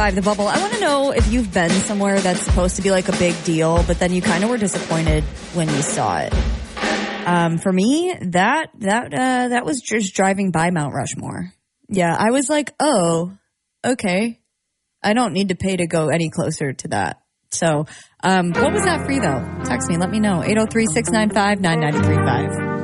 93.5 The Bubble. I want to know if you've been somewhere that's supposed to be like a big deal, but then you kind of were disappointed when you saw it. For me, that was just driving by Mount Rushmore. Yeah, I was like, oh, okay. I don't need to pay to go any closer to that. So, what was that for you though? Text me, let me know. 803-695-9935.